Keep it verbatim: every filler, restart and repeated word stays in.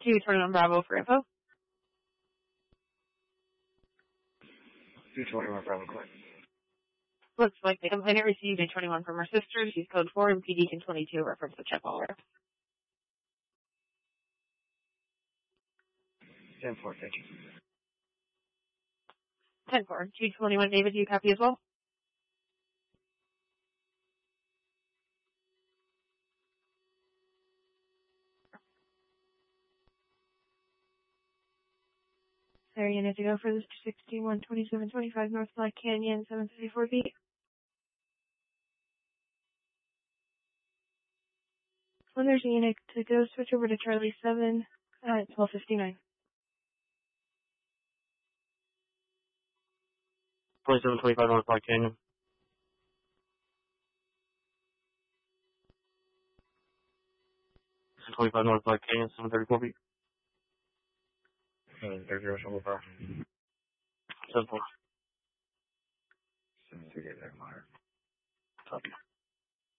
two twenty-one Bravo for info. two twenty-one Bravo, quick. Looks like the complainant received a twenty-one from her sister. She's code four and P D ten twenty-two, reference the check caller. ten four, thank you. ten four. two twenty-one David, do you copy as well? There, you need to go for this sixty-one twenty-seven twenty-five North Black Canyon, seven fifty-four B. When there's a unit to go, switch over to Charlie seven at twelve fifty-nine. twenty-seven twenty-five North Black Canyon. twenty-five North Black Canyon, seven thirty-four B. seven thirty, Shovel Bar. seven four. seven thirty, there, Meyer. Copy.